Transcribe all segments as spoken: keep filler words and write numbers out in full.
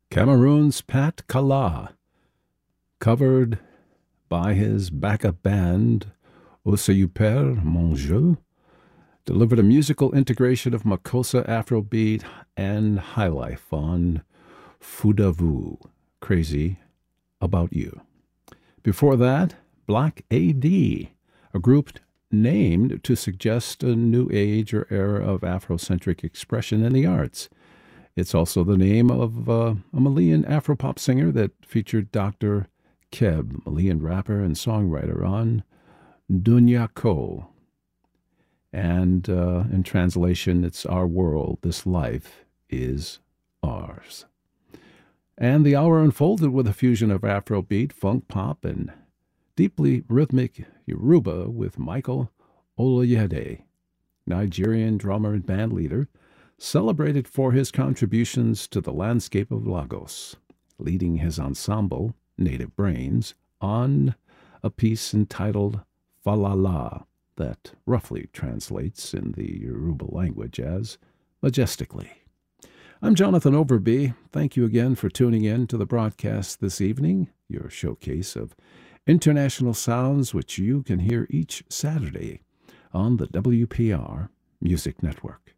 Cameroon's Pat Kala, covered by his backup band, Au Super Mon Jeu, delivered a musical integration of Makossa Afrobeat and highlife on Foudavu, Crazy About You. Before that, Black A D, a group named to suggest a new age or era of Afrocentric expression in the arts. It's also the name of uh, a Malian Afropop singer that featured Doctor Keb, Malian rapper and songwriter, on Dunya Ko. And uh, in translation, it's Our World, This Life is Ours. And the hour unfolded with a fusion of Afrobeat, funk pop, and deeply rhythmic Yoruba with Michael Oloyede, Nigerian drummer and band leader, celebrated for his contributions to the landscape of Lagos, leading his ensemble, Native Brains, on a piece entitled Falala, that roughly translates in the Yoruba language as majestically. I'm Jonathan Overby. Thank you again for tuning in to the broadcast this evening, your showcase of international sounds which you can hear each Saturday on the W P R Music Network.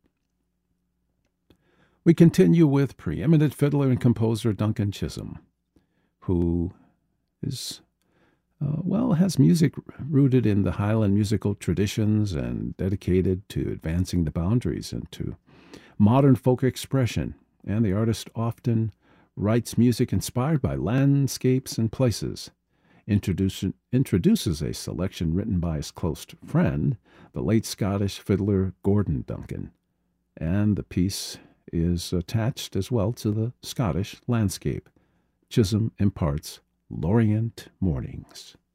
We continue with preeminent fiddler and composer Duncan Chisholm, who is, uh, well, has music rooted in the Highland musical traditions and dedicated to advancing the boundaries into modern folk expression, and the artist often writes music inspired by landscapes and places. Introduce, introduces a selection written by his close friend, the late Scottish fiddler Gordon Duncan, and the piece is attached as well to the Scottish landscape. Chisholm imparts Lorient Mornings.